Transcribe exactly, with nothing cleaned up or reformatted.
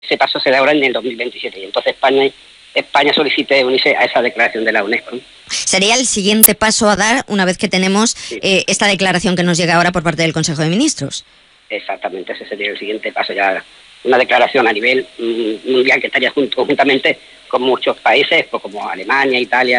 ese paso se da ahora en el dos mil veintisiete y entonces España, España solicite unirse a esa declaración de la UNESCO. Sería el siguiente paso a dar una vez que tenemos sí. eh, esta declaración que nos llega ahora por parte del Consejo de Ministros. Exactamente, ese sería el siguiente paso, ya una declaración a nivel mundial que estaría junto, juntamente con muchos países, pues como Alemania, Italia,